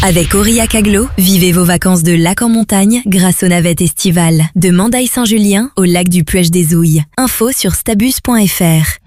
Avec Aurillac Agglo, vivez vos vacances de lac en montagne grâce aux navettes estivales. De Mandaille-Saint-Julien au lac du Puech des Ouilles. Info sur stabus.fr.